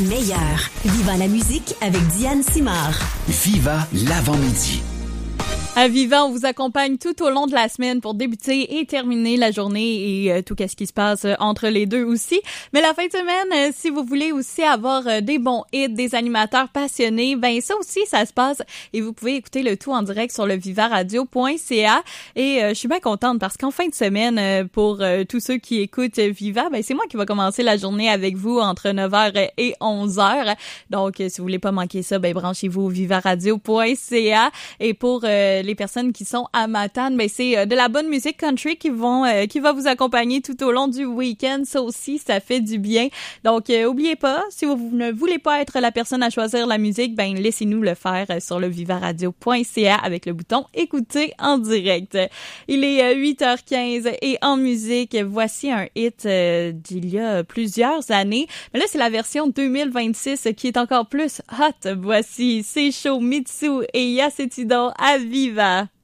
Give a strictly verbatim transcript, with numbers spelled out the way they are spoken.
meilleure. Viva la musique avec Diane Simard. Viva l'avant-midi. À Viva, on vous accompagne tout au long de la semaine pour débuter et terminer la journée et euh, tout ce qui se passe euh, entre les deux aussi. Mais la fin de semaine, euh, si vous voulez aussi avoir euh, des bons hits, des animateurs passionnés, ben ça aussi, ça se passe et vous pouvez écouter le tout en direct sur le viva radio point c a. Et euh, je suis bien contente parce qu'en fin de semaine, euh, pour euh, tous ceux qui écoutent Viva, ben c'est moi qui va commencer la journée avec vous entre neuf heures et onze heures. Donc, euh, si vous voulez pas manquer ça, ben branchez-vous au viva radio point c a. Et pour euh, les personnes qui sont à Matane, ben c'est euh, de la bonne musique country qui vont euh, qui va vous accompagner tout au long du week-end. Ça aussi, ça fait du bien. Donc, euh, oubliez pas, si vous ne voulez pas être la personne à choisir la musique, ben laissez-nous le faire euh, sur le viva radio point c a avec le bouton écouter en direct. Il est euh, huit heures quinze et en musique, voici un hit euh, d'il y a plusieurs années. Mais là, c'est la version deux mille vingt-six qui est encore plus hot. Voici C'est chaud, Mitsu et Yacetidon à Viva.